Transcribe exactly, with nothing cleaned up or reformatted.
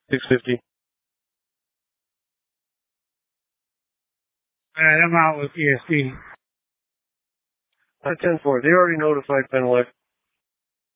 six fifty. Alright, I'm out with E S P. Uh, ten four. They already notified Penelec.